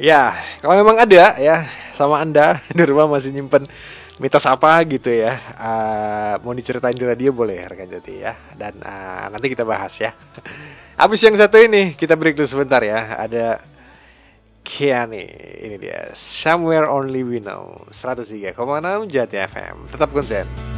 Ya, kalau memang ada ya sama Anda di rumah masih nyimpen mitos apa gitu ya, mau diceritain di radio boleh rekan Jati ya. Dan nanti kita bahas ya. Habis yang satu ini kita break dulu sebentar ya. Ada Kiani, ini dia Somewhere Only We Know 103,6 Jati FM. Tetap konsen.